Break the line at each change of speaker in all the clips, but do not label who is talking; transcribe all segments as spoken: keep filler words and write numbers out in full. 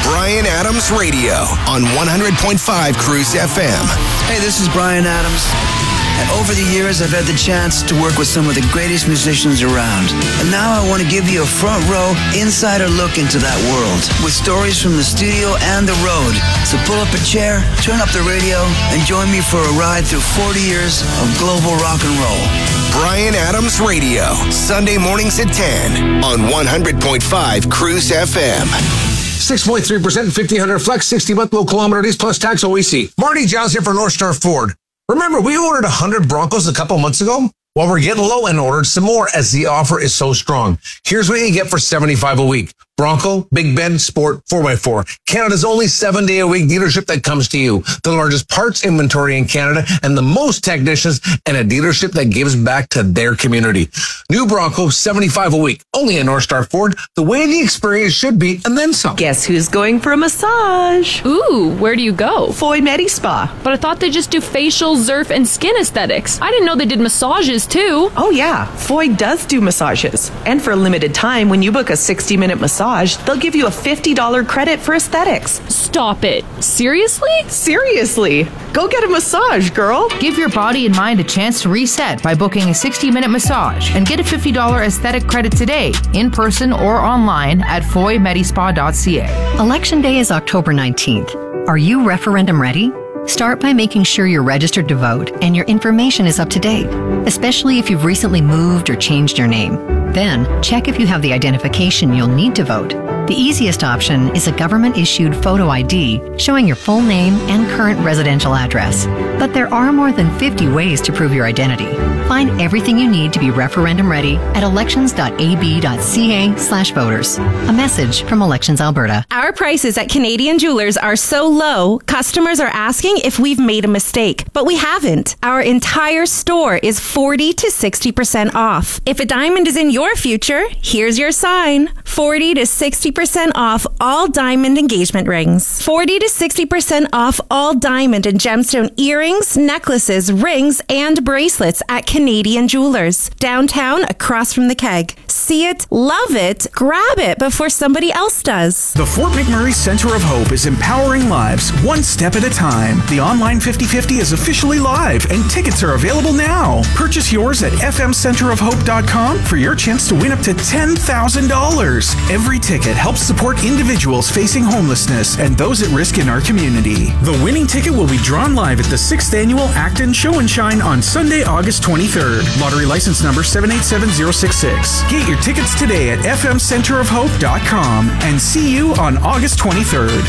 Bryan Adams Radio on one hundred point five Cruise F M.
Hey, this is Bryan Adams. And over the years, I've had the chance to work with some of the greatest musicians around. And now I want to give you a front row, insider look into that world with stories from the studio and the road. So pull up a chair, turn up the radio, and join me for a ride through forty years of global rock and roll.
Bryan Adams Radio, Sunday mornings at ten on one hundred point five Cruise F M.
six point three percent and fifteen hundred flex, sixty month low kilometers plus tax O E C. Marty Giles here for North Star Ford. Remember, we ordered one hundred Broncos a couple months ago? Well, we're getting low and ordered some more as the offer is so strong. Here's what you get for seventy-five dollars a week. Bronco, Big Bend, Sport, four by four. Canada's only seven-day-a-week dealership that comes to you. The largest parts inventory in Canada and the most technicians, and a dealership that gives back to their community. New Bronco, seventy-five dollars a week. Only at North Star Ford. The way the experience should be, and then some.
Guess who's going for a massage?
Ooh, where do you go?
Foy Medi Spa.
But I thought they just do facial, zerf, and skin aesthetics. I didn't know they did massages, too.
Oh, yeah. Foy does do massages. And for a limited time, when you book a sixty-minute massage, they'll give you a fifty dollars credit for aesthetics.
Stop it. Seriously?
Seriously. Go get a massage, girl.
Give your body and mind a chance to reset by booking a sixty-minute massage and get a fifty dollars aesthetic credit today, in person or online at foy medispa dot c a.
Election Day is October nineteenth. Are you referendum ready? Start by making sure you're registered to vote and your information is up to date, especially if you've recently moved or changed your name. Then, check if you have the identification you'll need to vote. The easiest option is a government-issued photo I D showing your full name and current residential address. But there are more than fifty ways to prove your identity. Find everything you need to be referendum ready at elections dot a b dot c a slash voters. A message from Elections Alberta.
Our prices at Canadian Jewelers are so low, customers are asking if we've made a mistake, but we haven't. Our entire store is forty to sixty percent off. If a diamond is in your future, here's your sign. forty to sixty percent off all diamond engagement rings. forty to sixty percent off all diamond and gemstone earrings, necklaces, rings, and bracelets at Canadian Jewelers. Downtown, across from the Keg. See it, love it, grab it before somebody else does.
The Fort McMurray Center of Hope is empowering lives one step at a time. The online fifty fifty is officially live and tickets are available now. Purchase yours at f m center of hope dot com for your chance to win up to ten thousand dollars. Every ticket helps support individuals facing homelessness and those at risk in our community. The winning ticket will be drawn live at the sixth Annual Acton Show and Shine on Sunday, August twenty-third. Lottery license number seven eight seven zero six six. Get your tickets today at f m center of hope dot com and see you on August twenty-third.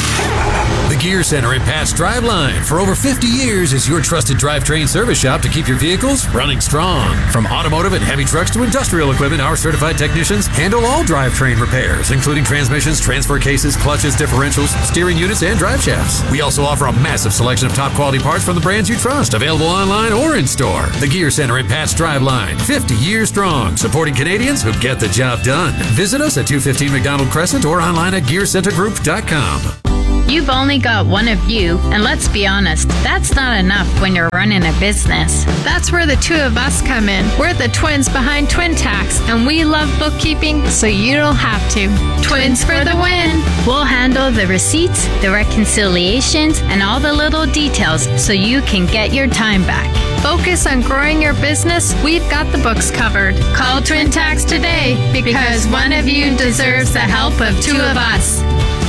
The Gear Center at Pat's Driveline for over fifty years is your trusted drivetrain service shop to keep your vehicles running strong. From automotive and heavy trucks to industrial equipment, our certified technicians handle all drivetrain repairs, including transmissions, transfer cases, clutches, differentials, steering units, and drive shafts. We also offer a massive selection of top quality parts from the brands you trust, available online or in store. The Gear Center at Pat's Driveline, fifty years strong, supporting Canadians who get the job done. Visit us at two fifteen McDonald Crescent or online at gear center group dot com.
You've only got one of you, and let's be honest, that's not enough when you're running a business. That's where the two of us come in. We're the twins behind Twin Tax, and we love bookkeeping, so you don't have to. Twins for the win! We'll handle the receipts, the reconciliations, and all the little details so you can get your time back. Focus on growing your business, we've got the books covered. Call Twin Tax today, because one of you deserves the help of two of us.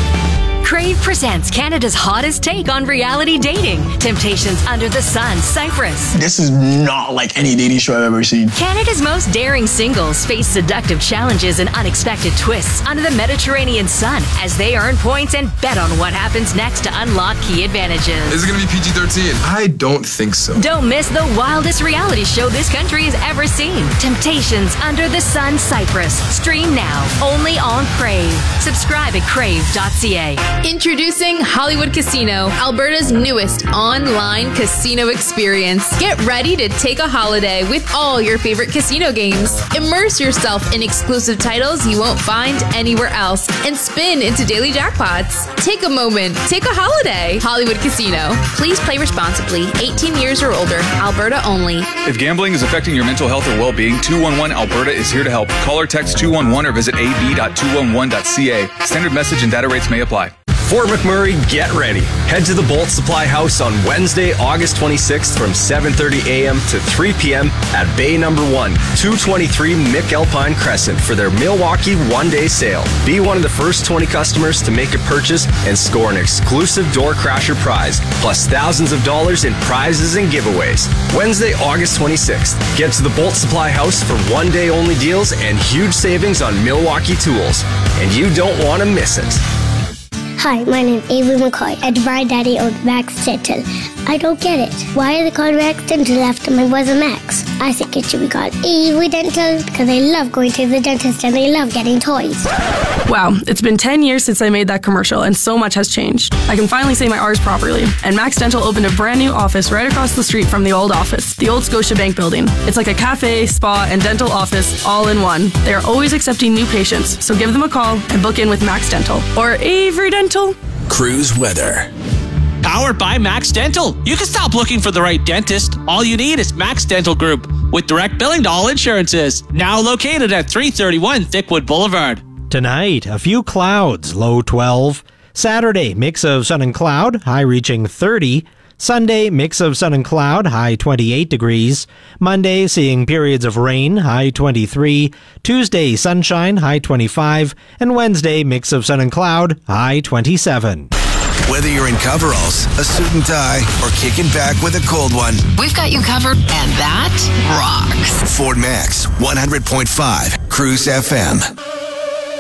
Crave presents Canada's hottest take on reality dating. Temptations Under the Sun, Cyprus.
This is not like any dating show I've ever seen.
Canada's most daring singles face seductive challenges and unexpected twists under the Mediterranean sun as they earn points and bet on what happens next to unlock key advantages.
Is it going to be P G thirteen? I don't think so.
Don't miss the wildest reality show this country has ever seen. Temptations Under the Sun, Cyprus. Stream now, only on Crave. Subscribe at crave dot c a.
Introducing Hollywood Casino, Alberta's newest online casino experience. Get ready to take a holiday with all your favorite casino games. Immerse yourself in exclusive titles you won't find anywhere else and spin into daily jackpots. Take a moment, take a holiday. Hollywood Casino. Please play responsibly. eighteen years or older. Alberta only.
If gambling is affecting your mental health or well-being, two one one Alberta is here to help. Call or text two one one or visit a b dot two one one dot c a. Standard message and data rates may apply.
Fort McMurray, get ready. Head to the Bolt Supply House on Wednesday, August twenty-sixth from seven thirty a.m. to three p.m. at Bay Number one, two twenty-three McAlpine Crescent for their Milwaukee one-day sale. Be one of the first twenty customers to make a purchase and score an exclusive Door Crasher prize, plus thousands of dollars in prizes and giveaways. Wednesday, August twenty-sixth. Get to the Bolt Supply House for one-day only deals and huge savings on Milwaukee tools. And you don't want to miss it.
Hi, my name is Avery McCoy, and my daddy owns Max Dental. I don't get it. Why are they called Max Dental after my brother Max? I think it should be called Avery Dental because they love going to the dentist and they love getting toys.
Wow, it's been ten years since I made that commercial and so much has changed. I can finally say my R's properly. And Max Dental opened a brand new office right across the street from the old office, the old Scotiabank building. It's like a cafe, spa, and dental office all in one. They are always accepting new patients, so give them a call and book in with Max Dental or Avery Dental.
Cruise weather.
Powered by Max Dental. You can stop looking for the right dentist. All you need is Max Dental Group with direct billing to all insurances. Now located at three thirty-one Thickwood Boulevard.
Tonight, a few clouds, low twelve. Saturday, mix of sun and cloud, high reaching thirty. Sunday, mix of sun and cloud, high twenty-eight degrees. Monday, seeing periods of rain, high twenty-three. Tuesday, sunshine, high twenty-five. And Wednesday, mix of sun and cloud, high twenty-seven.
Whether you're in coveralls, a suit and tie, or kicking back with a cold one,
we've got you covered, and that rocks.
Ford Max, one hundred point five Cruise F M.